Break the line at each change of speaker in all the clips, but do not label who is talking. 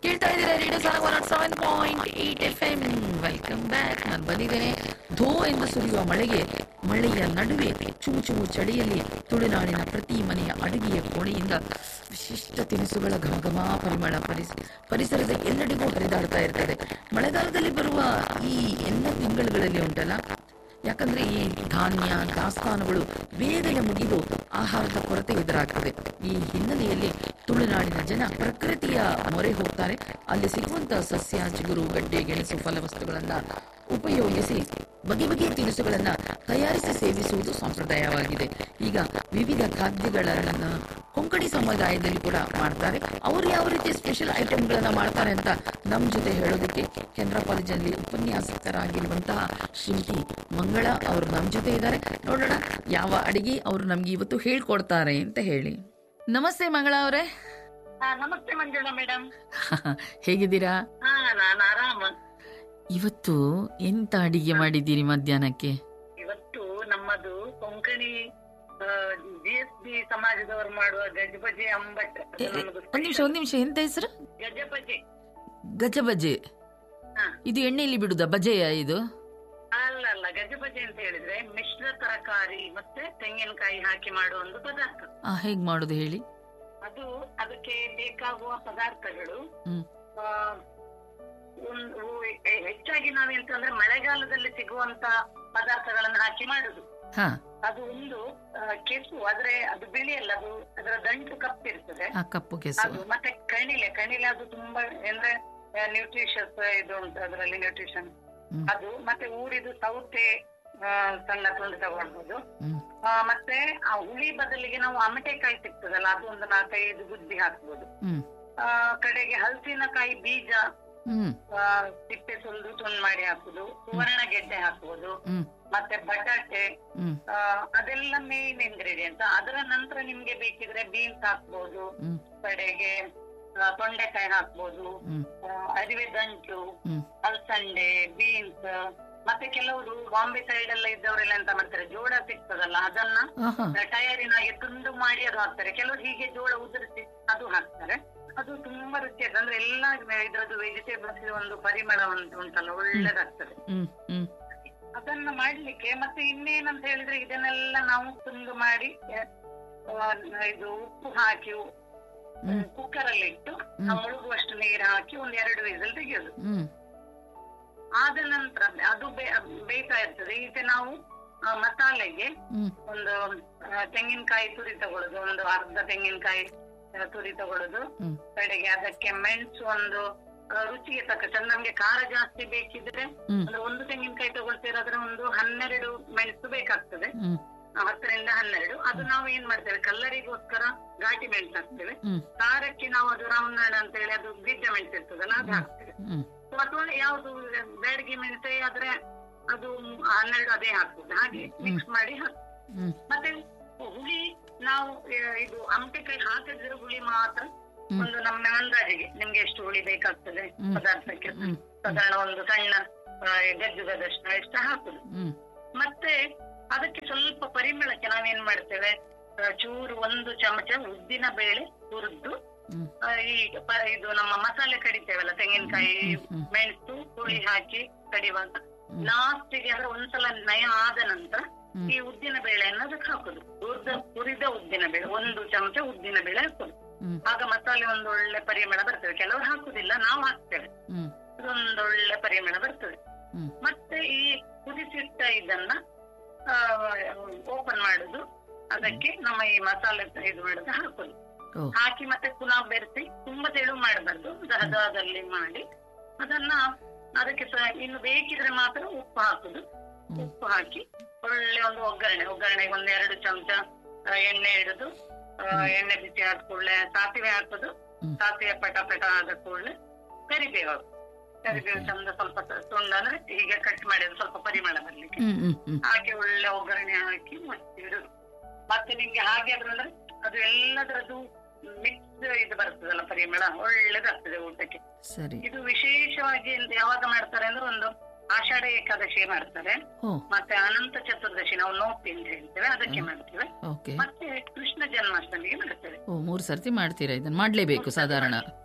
ಕೇಳ್ತಾ ಇದ್ದೀರಾ radio song 107.8 FM. Welcome back. ನಾನು ಬಂದಿದ್ದೇನೆ. ಧೋ ಎಂದು ಸುರಿಯುವ ಮಳೆಯ ನಡುವೆ ಚುಮು ಚುಮು ಚಳಿಯಲ್ಲಿ ತುಳುನಾಡಿನ ಪ್ರತಿ ಮನೆಯ ಅಡುಗೆಯ ಕೋಣೆಯಿಂದ ವಿಶಿಷ್ಟ ತಿನಿಸುಗಳ ಘಮಘಮ ಪರಿಮಳ ಪರಿಸರದ ಎಲ್ಲೆಡೆಗೂ ಹರಿದಾಡ್ತಾ ಇರ್ತದೆ. ಮಳೆಗಾಲದಲ್ಲಿ ಬರುವ ಈ ಎಲ್ಲ ತಿಂಗಳುಗಳಲ್ಲಿ ಉಂಟಲ್ಲ, ಯಾಕಂದ್ರೆ ಈ ಧಾನ್ಯ ದಾಸ್ತಾನುಗಳು ಬೇಗನೆ ಮುಗಿದು ಆಹಾರದ ಕೊರತೆ ಎದುರಾಗ್ತದೆ. ಈ ಹಿನ್ನೆಲೆಯಲ್ಲಿ ತುಳುನಾಡಿನ ಜನ ಪ್ರಕೃತಿಯ ಮೊರೆ ಹೋಗ್ತಾರೆ. ಅಲ್ಲಿ ಸಿಗುವಂತಹ ಸಸ್ಯ, ಚಿಗುರು, ಗಡ್ಡೆ, ಗೆಣಸು, ಫಲವಸ್ತುಗಳನ್ನ ಉಪಯೋಗಿಸಿ ಬಗೆ ಬಗೆಯ ತಿನಿಸುಗಳನ್ನ ತಯಾರಿಸಿ ಸೇವಿಸುವುದು ಸಂಪ್ರದಾಯವಾಗಿದೆ. ಈಗ ವಿವಿಧ ಖಾದ್ಯಗಳನ್ನ ಕೊಂಕಣಿ ಸಮುದಾಯದಲ್ಲಿ ಕೂಡ ಮಾಡ್ತಾರೆ. ಅವರು ಯಾವ ರೀತಿ ಸ್ಪೆಷಲ್ ಐಟಮ್ಗಳನ್ನ ಮಾಡ್ತಾರೆ ಅಂತ ನಮ್ಮ ಜೊತೆ ಹೇಳೋದಕ್ಕೆ ಕೆನರಾ ಕಾಲೇಜಿನಲ್ಲಿ ಉಪನ್ಯಾಸಕರಾಗಿರುವಂತಹ ಶ್ರೀಮತಿ ಮಂಗಳ ಅವರು ನಮ್ಮ ಜೊತೆ ಇದ್ದಾರೆ. ನೋಡೋಣ ಯಾವ ಅಡಿಗೆ ಅವರು ನಮ್ಗೆ ಇವತ್ತು ಹೇಳ್ಕೊಡ್ತಾರೆ ಅಂತ ಹೇಳಿ. ನಮಸ್ತೆ ಮಂಗಳ ಅವರೇ.
ನಮಸ್ತೆ ಮಂಜುಳಾ ಮೇಡಮ್.
ಹೇಗಿದ್ದೀರಾ?
ನಾನು ಆರಾಮ.
ಇವತ್ತು ಎಂತ ಅಡಿಗೆ ಮಾಡಿದ್ದೀರಿ ಮಧ್ಯಾಹ್ನಕ್ಕೆ?
ಇವತ್ತು ನಮ್ಮದು ಕೊಂಕಣಿ GSB ಸಮಾಜದವರು ಮಾಡುವ ಗಜಬಜೆ ಅಂಬಟ್.
ಒಂದ್ ನಿಮಿಷ ಎಂತ ಹೆಸರು?
ಗಜಬಜೆ.
ಗಜಬಜೆ ಇದು ಎಣ್ಣೆಯಲ್ಲಿ ಬಿಡುದ ಬಜೆಯ ಇದು?
ಅಲ್ಲ, ಗಜಬಜೆ ಅಂತ ಹೇಳಿದ್ರೆ ಮಿಶ್ರ ತರಕಾರಿ ಮತ್ತೆ ತೆಂಗಿನಕಾಯಿ ಹಾಕಿ ಮಾಡುವ ಒಂದು ಪದಾರ್ಥ.
ಹೇಗ್ ಮಾಡುದು ಹೇಳಿ?
ಅದಕ್ಕೆ ಬೇಕಾಗುವ ಪದಾರ್ಥಗಳು ಹೆಚ್ಚಾಗಿ ನಾವೆಂತಂದ್ರೆ ಮಳೆಗಾಲದಲ್ಲಿ ಸಿಗುವಂತ ಪದಾರ್ಥಗಳನ್ನು ಹಾಕಿ ಮಾಡುದು. ಅದು ಒಂದು ಕೆಸು, ಆದ್ರೆ ಅದು ಬಿಳಿಯಲ್ಲ, ಅದು ಅದರ ದಂಟು ಕಪ್ಪಿರ್ತದೆ. ಅದು ಮತ್ತೆ ಕಣಿಲೆ ಅದು ತುಂಬಾ ಅಂದ್ರೆ ನ್ಯೂಟ್ರಿಷಸ್ ಇದು ಉಂಟು ಅದರಲ್ಲಿ, ನ್ಯೂಟ್ರಿಷನ್. ಅದು ಮತ್ತೆ ಊರಿದು ಸೌತೆ ಸಣ್ಣ ತುಂಡು ತಗೊಳ್ಬಹುದು. ಮತ್ತೆ ಆ ಹುಳಿ ಬದಲಿಗೆ ನಾವು ಅಮಟೆಕಾಯಿ ಸಿಗ್ತದಲ್ಲ, ಅದು ಒಂದು 4-5 ಗುದ್ದಿ ಹಾಕ್ಬೋದು. ಕಡೆಗೆ ಹಲಸಿನಕಾಯಿ ಬೀಜ ಸಿಪ್ಪೆ ಸುಲ್ದು ತುಂಡು ಮಾಡಿ ಹಾಕುದು. ಸುವರ್ಣ ಗೆಡ್ಡೆ ಹಾಕುವುದು. ಮತ್ತೆ ಬಟಾಟೆ, ಅದೆಲ್ಲ ಮೇನ್ ಇಂಗ್ರೀಡಿಯೆಂಟ್. ಅದರ ನಂತರ ನಿಮ್ಗೆ ಬೇಕಿದ್ರೆ ಬೀನ್ಸ್ ಹಾಕ್ಬೋದು, ಕಡೆಗೆ ತೊಂಡೆಕಾಯಿ ಹಾಕ್ಬೋದು, ಅರಿವೆ ದಂಟು, ಅಲಸಂಡೆ, ಬೀನ್ಸ್. ಮತ್ತೆ ಕೆಲವರು ಬಾಂಬೆ ಸೈಡ್ ಎಲ್ಲ ಇದ್ದವರೆಲ್ಲ ಎಂತ ಮಾಡ್ತಾರೆ, ಜೋಳ ಸಿಗ್ತದಲ್ಲ ಅದನ್ನ ಟಯರಿನಾಗೆ ತುಂಡು ಮಾಡಿ ಅದು ಹಾಕ್ತಾರೆ. ಕೆಲವರು ಹೀಗೆ ಜೋಳ ಉದುರಿಸಿ ಅದು ಹಾಕ್ತಾರೆ. ಅದು ತುಂಬಾ ರುಚಿಯಾದ, ಅಂದ್ರೆ ಎಲ್ಲ ಇದ್ರದ್ದು ವೆಜಿಟೇಬಲ್ಸ್ ಒಂದು ಪರಿಮಳ ಉಂಟಲ್ಲ, ಒಳ್ಳೇದಾಗ್ತದೆ ಅದನ್ನ ಮಾಡ್ಲಿಕ್ಕೆ. ಮತ್ತೆ ಇನ್ನೇನಂತ ಹೇಳಿದ್ರೆ ಇದನ್ನೆಲ್ಲ ನಾವು ತುಂಡು ಮಾಡಿ ಇದು ಉಪ್ಪು ಹಾಕಿ ಕುಕ್ಕರ್ ಅಲ್ಲಿ ಇಟ್ಟು ಮುಳುಗುವಷ್ಟು ನೀರು ಹಾಕಿ 1-2 ವಿಸಿಲ್ ತೆಗೆಯೋದು. ಆದ ನಂತರ ಅದು ಬೇಯ್ತಾ ಇರ್ತದೆ. ಈಗ ನಾವು ಮಸಾಲೆಗೆ ಒಂದು ತೆಂಗಿನಕಾಯಿ ತುರಿ ತಗೊಳ್ಳೋದು, ಒಂದು ಅರ್ಧ ತೆಂಗಿನಕಾಯಿ ತುರಿ ತಗೊಳ್ಳೋದು. ಕಡೆಗೆ ಅದಕ್ಕೆ ಮೆಣಸು ಒಂದು ರುಚಿಗೆ ತಕ್ಕ, ನಮ್ಗೆ ಖಾರ ಜಾಸ್ತಿ ಬೇಕಿದ್ರೆ ಅಂದ್ರೆ 1 ತೆಂಗಿನಕಾಯಿ ತಗೊಳ್ತೀರಾದ್ರೆ ಒಂದು 12 ಮೆಣಸು ಬೇಕಾಗ್ತದೆ, 10-12. ಅದು ನಾವು ಏನ್ ಮಾಡ್ತೇವೆ, ಕಲ್ಲರಿಗೋಸ್ಕರ ಘಾಟಿ ಮೆಣಸು ಹಾಕ್ತೇವೆ. ಖಾರಕ್ಕೆ ನಾವು ಅದು ರಾಮನಾಡ ಅಂತ ಹೇಳಿ ಅದು ಗಿಡ್ಡ ಮೆಣಸು ಇರ್ತದಲ್ಲ ಅದು ಹಾಕ್ತೇವೆ. ಅಥವಾ ಯಾವ್ದು ಬ್ಯಾಡಗಿ ಮೆಣಸೆ ಆದ್ರೆ ಅದು 12 ಅದೇ ಹಾಕ್ಬೋದು. ಹಾಗೆ ಮಿಕ್ಸ್ ಮಾಡಿ ಹಾಕ್ತೇವೆ. ಮತ್ತೆ ಹುಳಿ ನಾವು ಇದು ಅಮಟೆಕಾಯಿ ಹಾಕಿದ್ರೆ ಹುಳಿ ಮಾತ್ರ ಒಂದು ನಮ್ಮ ಅಂದಾಜಿಗೆ ನಿಮ್ಗೆ ಎಷ್ಟು ಹುಳಿ ಬೇಕಾಗ್ತದೆ ಪದಾರ್ಥಕ್ಕೆ, ಸಾಧಾರಣ ಒಂದು ಸಣ್ಣ ಗಜ್ಜುಗದಷ್ಟು ಎಷ್ಟು ಹಾಕುದು. ಮತ್ತೆ ಅದಕ್ಕೆ ಸ್ವಲ್ಪ ಪರಿಮಳಕ್ಕೆ ನಾವೇನ್ ಮಾಡ್ತೇವೆ, ಚೂರು 1 ಚಮಚ ಉದ್ದಿನ ಬೇಳೆ ಹುರಿದು ಇದು ನಮ್ಮ ಮಸಾಲೆ ಕಡಿತೇವಲ್ಲ, ತೆಂಗಿನಕಾಯಿ ಮೆಣಸು ಹುಳಿ ಹಾಕಿ ಕಡಿಯುವಾಗ ಲಾಸ್ಟಿಗೆ ಅಂದ್ರೆ ಒಂದ್ಸಲ ನಯ ಆದ ನಂತರ ಈ ಉದ್ದಿನ ಬೇಳೆಯನ್ನು ಅದಕ್ಕೆ ಹಾಕುದು. ಹುರಿದ ಉದ್ದಿನ ಬೇಳೆ 1 ಚಮಚ ಉದ್ದಿನ ಬೇಳೆ ಹಾಕುದು. ಆಗ ಮಸಾಲೆ ಒಂದು ಒಳ್ಳೆ ಪರಿಮಳ ಬರ್ತದೆ. ಕೆಲವರು ಹಾಕುದಿಲ್ಲ, ನಾವು ಹಾಕ್ತೇವೆ. ಇದೊಂದೊಳ್ಳೆ ಪರಿಮಳ ಬರ್ತದೆ. ಮತ್ತೆ ಈ ಕುದಿಸಿಟ್ಟ ಇದನ್ನ ಓಪನ್ ಮಾಡುದು, ಅದಕ್ಕೆ ನಮ್ಮ ಈ ಮಸಾಲೆ ಇದು ಮಾಡುದು ಹಾಕುದು. ಹಾಕಿ ಮತ್ತೆ ಪುನಃ ಬೆರೆಸಿ, ತುಂಬಾ ತೆಳು ಮಾಡಬಾರ್ದು, ದಹದಲ್ಲಿ ಮಾಡಿ ಅದನ್ನ ಅದಕ್ಕೆ ಇನ್ನು ಬೇಕಿದ್ರೆ ಮಾತ್ರ ಉಪ್ಪು ಹಾಕುದು. ಉಪ್ಪು ಹಾಕಿ ಒಳ್ಳೆ ಒಂದು ಒಗ್ಗರಣೆಗೆ 1-2 ಚಮಚ ಎಣ್ಣೆ ಇಡುದು. ಎಣ್ಣೆ ಬಿಸಿ ಆದ ಕೂಡಲೇ ಸಾಸಿವೆ ಹಾಕುದು. ಸಾಸಿವೆ ಪಟ ಆದ ಕೂಡಲೇ ಕರಿಬೇವು ಚಂದ ಸ್ವಲ್ಪ ತುಂಡ ಅಂದ್ರೆ ಹೀಗೆ ಕಟ್ ಮಾಡಿದ್ರೆ ಸ್ವಲ್ಪ ಪರಿಮಳ ಬರ್ಲಿಕ್ಕೆ ಹಾಕಿ ಒಳ್ಳೆ ಒಗ್ಗರಣೆ ಹಾಕಿ ಮುಚ್ಚಿಡುದು. ಮತ್ತೆ ನಿಮ್ಗೆ ಹಾಗೆ ಅಂದ್ರೆ ಅದು ಎಲ್ಲದರದ್ದು ಮಿಕ್ಸ್ ಇದು ಬರ್ತದಲ್ಲ ಪರಿಮಳ, ಒಳ್ಳೇದಾಗ್ತದೆ ಊಟಕ್ಕೆ. ಇದು ವಿಶೇಷವಾಗಿ ಯಾವಾಗ ಮಾಡ್ತಾರೆ ಅಂದ್ರೆ ಒಂದು ಆಷಾಢ ಏಕಾದಶಿ ಮಾಡ್ತಾರೆ, ಮತ್ತೆ ಅನಂತ ಚತುರ್ದಶಿ ನಾವು ನೋಪಿ ಅಂತ ಹೇಳ್ತೇವೆ ಅದಕ್ಕೆ ಮಾಡ್ತೇವೆ, ಮತ್ತೆ ಕೃಷ್ಣ ಜನ್ಮಾಷ್ಟಮಿಗೆ ಮಾಡ್ತೇವೆ.
3 ಸರ್ತಿ ಮಾಡ್ತೀರಾ? ಇದನ್ನ ಮಾಡ್ಲೇಬೇಕು ಸಾಧಾರಣ?
ಹೌದು,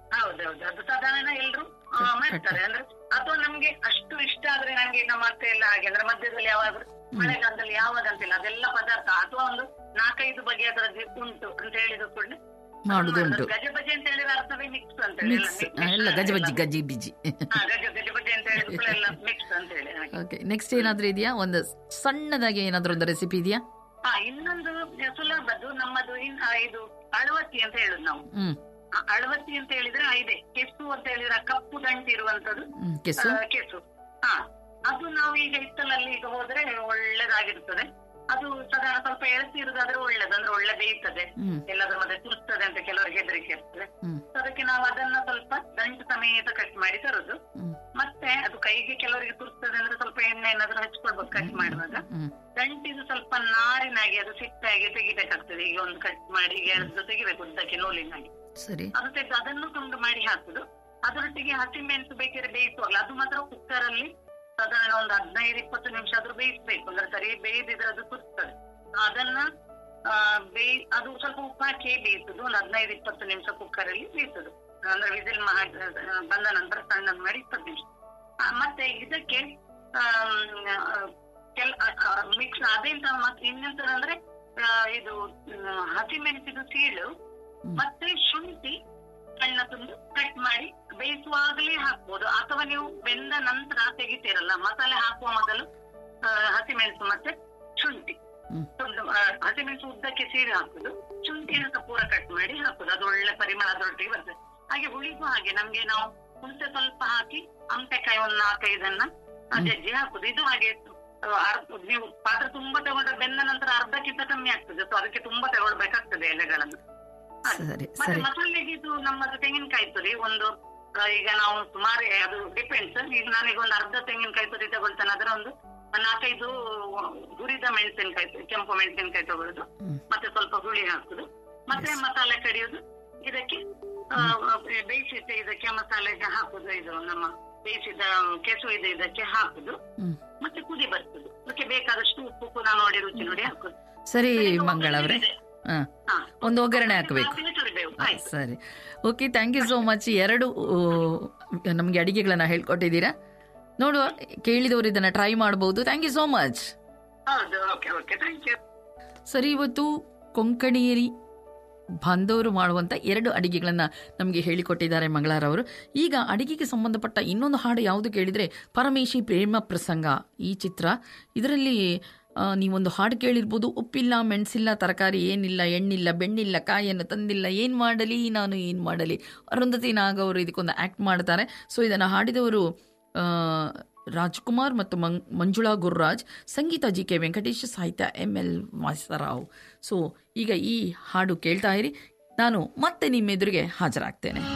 ಹೌದೌದು, ಅದು ಸಾಧಾರಣ ಎಲ್ರು ಮಾಡ್ತಾರೆ. ಅಂದ್ರೆ ಅಥವಾ ನಮ್ಗೆ ಅಷ್ಟು ಇಷ್ಟ ಆದ್ರೆ ನಂಗೆ ನಮ್ಮ ಅತ್ತೆ ಎಲ್ಲ ಹಾಗೆ ಅಂದ್ರೆ ಮಧ್ಯದಲ್ಲಿ ಯಾವಾದ್ರೂ ಮಳೆಗಾಲದಲ್ಲಿ ಯಾವಾಗಂತಿಲ್ಲ ಅದೆಲ್ಲ ಪದಾರ್ಥ ಅಥವಾ ಒಂದು 4-5 ಬಗೆ ಅದರದ್ದು ಉಂಟು ಅಂತ ಹೇಳಿದ ಕೂಡಲೇ
ಮಾಡುದುಂಟು.
ಗಜಬಜಿ ಅಂತ ಹೇಳಿದ್ರೆ ಅರ್ಥವೇ ಮಿಕ್ಸ್ ಅಂತ ಹೇಳಿ
ಎಲ್ಲ ಗಜಬಜ್ಜಿ ಗಜಿ ಬಿಜಿ
ಗಜಬಜಿ ಅಂತ ಹೇಳಿದ್ರೆ ಎಲ್ಲ ಮಿಕ್ಸ್ ಅಂತ ಹೇಳಿ.
ಓಕೆ, ನೆಕ್ಸ್ಟ್ ಏನಾದ್ರೂ ಇದೆಯಾ? ಒಂದು ಸಣ್ಣದಾಗಿ ಏನಾದ್ರೂ ಒಂದು ರೆಸಿಪಿ ಇದೆಯಾ?
ಇನ್ನೊಂದು ಸುಲಭದ್ದು ನಮ್ಮದು ಇದು ಅಳವತ್ತಿ ಅಂತ ಹೇಳುದು ನಾವು. ಅಳವತ್ತಿ ಅಂತ ಹೇಳಿದ್ರೆ ಇದೆ, ಕೆಸು ಅಂತ ಹೇಳಿದ್ರೆ ಕಪ್ಪು ದಂಟು ಇರುವಂತದ್ದು ಕೆಸು. ಅದು ನಾವು ಈಗ ಹಿತ್ತಲಲ್ಲಿ ಈಗ ಹೋದ್ರೆ ಒಳ್ಳೇದಾಗಿರ್ತದೆ. ಅದು ಸಾಧಾರಣ ಸ್ವಲ್ಪ ಎಳಸಿ ಇರುದಾದ್ರೆ ಒಳ್ಳೇದು, ಅಂದ್ರೆ ಒಳ್ಳೆ ಬೇಯ್ತದೆ, ಎಲ್ಲಾದ್ರೂ ಮತ್ತೆ ತುರ್ತದೆ ಅಂತ ಕೆಲವರಿಗೆ ಹೆದರಿಕೆ ಇರ್ತದೆ. ಅದಕ್ಕೆ ನಾವು ಅದನ್ನ ಸ್ವಲ್ಪ ದಂಟು ಸಮೇತ ಕಟ್ ಮಾಡಿ ತರುದು. ಮತ್ತೆ ಅದು ಕೈಗೆ ಕೆಲವರಿಗೆ ತುರ್ತದೆ ಅಂದ್ರೆ ಸ್ವಲ್ಪ ಎಣ್ಣೆ ಏನಾದ್ರೂ ಹಚ್ಕೊಳ್ಬೋದು ಕಟ್ ಮಾಡುವಾಗ. ದಂಟಿದು ಸ್ವಲ್ಪ ನಾರಿನಾಗಿ ಅದು ಸಿಟ್ಟಾಗಿ ತೆಗಿಬೇಕಾಗ್ತದೆ. ಈಗ ಒಂದು ಕಟ್ ಮಾಡಿ ಎಳೆದು ತೆಗಿಬೇಕು ಉದ್ದಕ್ಕೆ ನೂಲಿನಾಗಿ. ಅದು ತೆಗೆದು ಅದನ್ನು ತುಂಡು ಮಾಡಿ ಹಾಕುದು. ಅದರೊಟ್ಟಿಗೆ ಹಸಿಮೆಣಸು ಬೇಕಾದ್ರೆ ಬೇಯಿಸುವಾಗಲ ಅದು ಮಾತ್ರ ಕುಕ್ಕರ್ ಅಲ್ಲಿ ಸಾಧಾರಣ ಒಂದು 15-20 ನಿಮಿಷ ಆದ್ರೂ ಬೇಯಿಸ್ಬೇಕು. ಅಂದ್ರೆ ಸರಿ ಬೇಯ್ದಿದ್ರೆ ಅದು ಕುರ್ತದೆ. ಅದನ್ನ ಅದು ಸ್ವಲ್ಪ ಉಪ್ಪು ಹಾಕಿ ಬೇಯಿಸುದು. ಒಂದು 15-20 ನಿಮಿಷ ಕುಕ್ಕರ್ ಅಲ್ಲಿ ಬೇಯಿಸುದು. ಅಂದ್ರೆ ವಿಸಿಲ್ ಬಂದ ನಂತರ ಸಣ್ಣ ಮಾಡಿ 20 ನಿಮಿಷ. ಮತ್ತೆ ಇದಕ್ಕೆ ಮಿಕ್ಸ್ ಅದೆಂತ ಇನ್ನೆಂತದಂದ್ರೆ ಇದು ಹಸಿಮೆಣಸಿದು ಸೀಳು ಮತ್ತೆ ಶುಂಠಿ ಸಣ್ಣ ತುಂಡು ಕಟ್ ಮಾಡಿ ಬೇಯಿಸುವಾಗಲೇ ಹಾಕ್ಬೋದು. ಅಥವಾ ನೀವು ಬೆಂದ ನಂತರ ತೆಗಿತೀರಲ್ಲ, ಮಸಾಲೆ ಹಾಕುವ ಮೊದಲು ಹಸಿಮೆಣಸು ಮತ್ತೆ ಶುಂಠಿ ಹಸಿಮೆಣಸು ಉದ್ದಕ್ಕೆ ಸೀರೆ ಹಾಕುದು, ಶುಂಠಿಯನ್ನು ಪೂರ ಕಟ್ ಮಾಡಿ ಹಾಕುದು. ಅದು ಒಳ್ಳೆ ಪರಿಮಳ ಅದರೊಟ್ಟಿಗೆ ಬರ್ತದೆ. ಹಾಗೆ ಹುಳಿಗೂ ಹಾಗೆ ನಮ್ಗೆ ನಾವು ಹುಣಸೆ ಸ್ವಲ್ಪ ಹಾಕಿ ಅಂತೆಕಾಯಿ ಒಂದು 4-5 ಜಜ್ಜಿ ಹಾಕುದು. ಇದು ಹಾಗೆ ನೀವು ಪಾತ್ರೆ ತುಂಬಾ ತಗೊಂಡ್ರೆ ಬೆಂದ ನಂತರ ಅರ್ಧಕ್ಕಿಂತ ಕಮ್ಮಿ ಆಗ್ತದೆ. ಸೊ ಅದಕ್ಕೆ ತುಂಬಾ ತಗೊಳ್ಬೇಕಾಗ್ತದೆ ಎಲೆಗಳನ್ನು. ಮತ್ತೆ ಮಸಾಲೆಗೆ ಇದು ನಮ್ಮದು ತೆಂಗಿನಕಾಯಿ ತುರಿ ಒಂದು ಈಗ ನಾವು ಸುಮಾರು ಅದು ಡಿಪೆಂಡ್ಸ್. ಈಗ ನಾನೀಗ ಒಂದು ಅರ್ಧ ತೆಂಗಿನಕಾಯಿ ತುರಿ ತಗೊಳ್ತೇನೆ. ಅದರ ಒಂದು 4-5 ಹುರಿದ ಮೆಣಸಿನಕಾಯಿ, ಕೆಂಪು ಮೆಣಸಿನಕಾಯಿ ತಗೊಳ್ಳುದು. ಮತ್ತೆ ಸ್ವಲ್ಪ ಹುಳಿ ಹಾಕುದು. ಮತ್ತೆ ಮಸಾಲೆ ಕಡಿಯುದು. ಇದಕ್ಕೆ ಬೇಯಿಸಿದ ಇದಕ್ಕೆ ಮಸಾಲೆಗೆ ಹಾಕುದು. ಇದು ನಮ್ಮ ಬೇಯಿಸಿದ ಕೆಸು ಇದೆ ಇದಕ್ಕೆ ಹಾಕುದು. ಮತ್ತೆ ಕುದಿ ಬರ್ತದೆ. ಅದಕ್ಕೆ ಬೇಕಾದಷ್ಟು ಉಪ್ಪು ಕೂಡ ನೋಡಿ ರುಚಿ ನೋಡಿ ಹಾಕುದು.
ಸರಿ ಮಂಗಳವ್ರೆ, ಒಂದು ಒಗ್ಗರಣೆ ಹಾಕಬೇಕು. ಸರಿ, okay, thank you so much. 2 ನಮಗೆ ಅಡಿಗೆಗಳನ್ನ ಹೇಳ್ಕೊಟ್ಟಿದ್ದೀರಾ. ನೋಡುವ, ಕೇಳಿದವರು ಇದನ್ನ ಟ್ರೈ ಮಾಡಬಹುದು. Thank you so much. ಸರಿ, ಇವತ್ತು ಕೊಂಕಣಿಯಲ್ಲಿ ಬಾಂಧವರು ಮಾಡುವಂಥ 2 ಅಡಿಗೆಗಳನ್ನು ನಮಗೆ ಹೇಳಿಕೊಟ್ಟಿದ್ದಾರೆ ಮಂಗಳಾರವರು. ಈಗ ಅಡಿಗೆಗೆ ಸಂಬಂಧಪಟ್ಟ ಇನ್ನೊಂದು ಹಾಡು ಯಾವುದು ಕೇಳಿದರೆ ಪರಮೇಶಿ ಪ್ರೇಮ ಪ್ರಸಂಗ ಈ ಚಿತ್ರ. ಇದರಲ್ಲಿ ನೀವೊಂದು ಹಾಡು ಕೇಳಿರ್ಬೋದು. ಉಪ್ಪಿಲ್ಲ, ಮೆಣಸಿಲ್ಲ, ತರಕಾರಿ ಏನಿಲ್ಲ, ಎಣ್ಣಿಲ್ಲ, ಬೆಣ್ಣಿಲ್ಲ, ಕಾಯನ್ನು ತಂದಿಲ್ಲ, ಏನು ಮಾಡಲಿ ನಾನು ಏನು ಮಾಡಲಿ. ಅರುಂಧತಿ ನಾಗ್ ಅವರು ಇದಕ್ಕೊಂದು ಆ್ಯಕ್ಟ್ ಮಾಡ್ತಾರೆ. ಸೊ ಇದನ್ನು ಹಾಡಿದವರು ರಾಜ್ಕುಮಾರ್ ಮತ್ತು ಮಂಜುಳಾ ಗುರುರಾಜ್, ಸಂಗೀತ ಜಿ ಕೆ ವೆಂಕಟೇಶ್, ಸಾಹಿತ್ಯ ML ವಾಸರಾವ್. ಸೊ ಈಗ ಈ ಹಾಡು ಕೇಳ್ತಾ ಇರಿ. ನಾನು ಮತ್ತೆ ನಿಮ್ಮೆದುರಿಗೆ ಹಾಜರಾಗ್ತೇನೆ.